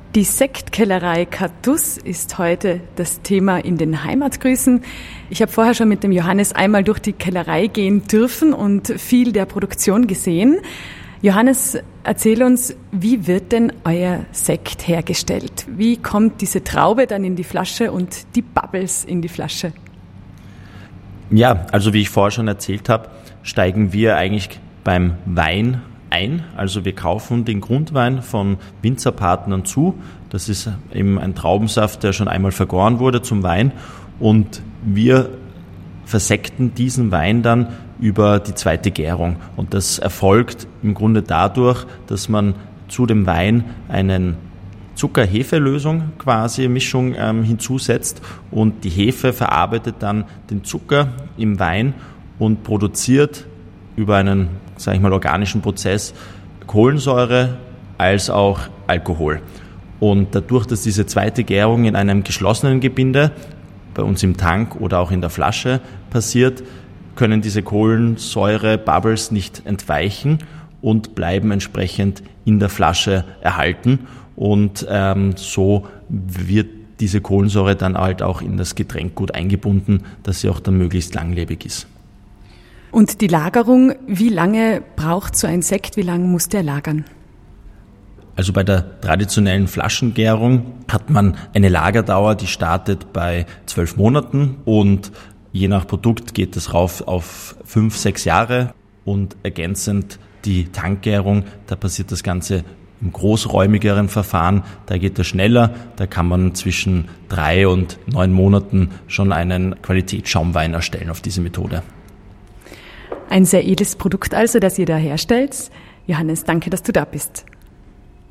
Die Sektkellerei Cactus ist heute das Thema in den Heimatgrüßen. Ich habe vorher schon mit dem Johannes einmal durch die Kellerei gehen dürfen und viel der Produktion gesehen. Johannes, erzähl uns, wie wird denn euer Sekt hergestellt? Wie kommt diese Traube dann in die Flasche und die Bubbles in die Flasche? Ja, also wie ich vorher schon erzählt habe, steigen wir eigentlich beim Wein ein. Also wir kaufen den Grundwein von Winzerpartnern zu. Das ist eben ein Traubensaft, der schon einmal vergoren wurde zum Wein. Und wir versekten diesen Wein dann über die zweite Gärung. Und das erfolgt im Grunde dadurch, dass man zu dem Wein einen Zucker-Hefe-Lösung quasi Mischung hinzusetzt und die Hefe verarbeitet dann den Zucker im Wein und produziert über einen, sage ich mal, organischen Prozess Kohlensäure als auch Alkohol. Und dadurch, dass diese zweite Gärung in einem geschlossenen Gebinde, bei uns im Tank oder auch in der Flasche passiert, können diese Kohlensäure-Bubbles nicht entweichen und bleiben entsprechend in der Flasche erhalten. Und so wird diese Kohlensäure dann halt auch in das Getränk gut eingebunden, dass sie auch dann möglichst langlebig ist. Und die Lagerung, wie lange braucht so ein Sekt, wie lange muss der lagern? Also bei der traditionellen Flaschengärung hat man eine Lagerdauer, die startet bei 12 Monaten und je nach Produkt geht es rauf auf 5-6 Jahre und ergänzend die Tankgärung, da passiert das Ganze im großräumigeren Verfahren, da geht es schneller, da kann man zwischen 3 und 9 Monaten schon einen Qualitätsschaumwein erstellen auf diese Methode. Ein sehr edles Produkt also, das ihr da herstellt. Johannes, danke, dass du da bist.